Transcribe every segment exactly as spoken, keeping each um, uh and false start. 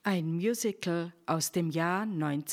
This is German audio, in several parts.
Ein Musical aus dem Jahr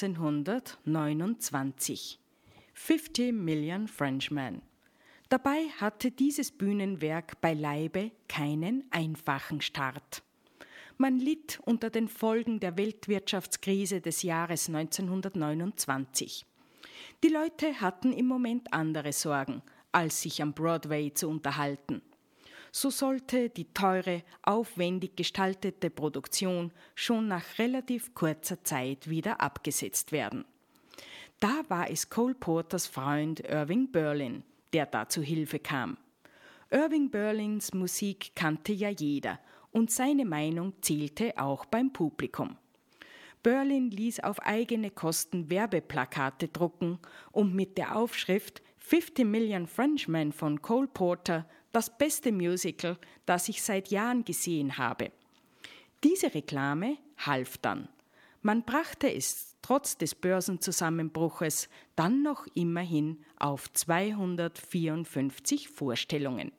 neunzehnhundertneunundzwanzig. fifty Million Frenchmen. Dabei hatte dieses Bühnenwerk beileibe keinen einfachen Start. Man litt unter den Folgen der Weltwirtschaftskrise des Jahres neunzehnhundertneunundzwanzig. Die Leute hatten im Moment andere Sorgen, als sich am Broadway zu unterhalten. So sollte die teure, aufwendig gestaltete Produktion schon nach relativ kurzer Zeit wieder abgesetzt werden. Da war es Cole Porters Freund Irving Berlin, der da zu Hilfe kam. Irving Berlins Musik kannte ja jeder und seine Meinung zählte auch beim Publikum. Berlin ließ auf eigene Kosten Werbeplakate drucken und mit der Aufschrift fifty Million Frenchmen von Cole Porter das beste Musical, das ich seit Jahren gesehen habe. Diese Reklame half dann. Man brachte es trotz des Börsenzusammenbruches dann noch immerhin auf zweihundertvierundfünfzig Vorstellungen.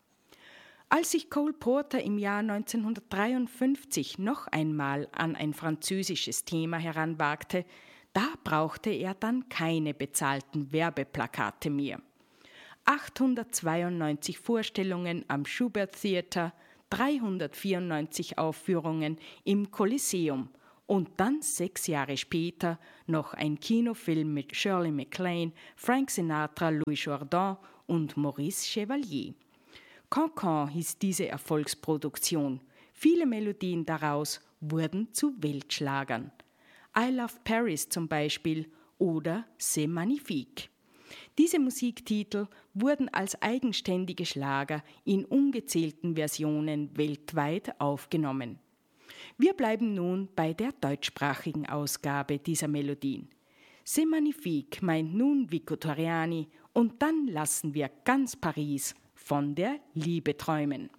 Als sich Cole Porter im Jahr neunzehnhundertdreiundfünfzig noch einmal an ein französisches Thema heranwagte, da brauchte er dann keine bezahlten Werbeplakate mehr. achthundertzweiundneunzig Vorstellungen am Schubert Theater, dreihundertvierundneunzig Aufführungen im Kolosseum und dann sechs Jahre später noch ein Kinofilm mit Shirley MacLaine, Frank Sinatra, Louis Jourdan und Maurice Chevalier. Cancan hieß diese Erfolgsproduktion. Viele Melodien daraus wurden zu Weltschlagern. I Love Paris zum Beispiel oder C'est magnifique. Diese Musiktitel wurden als eigenständige Schlager in ungezählten Versionen weltweit aufgenommen. Wir bleiben nun bei der deutschsprachigen Ausgabe dieser Melodien. C'est magnifique meint nun Vico Torriani und dann lassen wir ganz Paris von der Liebe träumen.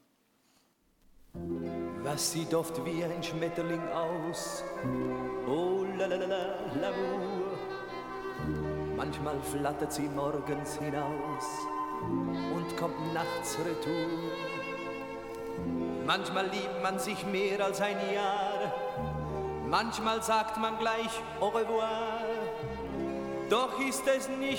Was sieht oft wie ein Schmetterling aus, oh la la la la l'amour. Manchmal flattert sie morgens hinaus und kommt nachts retour. Manchmal liebt man sich mehr als ein Jahr, manchmal sagt man gleich au revoir. Doch ist es nicht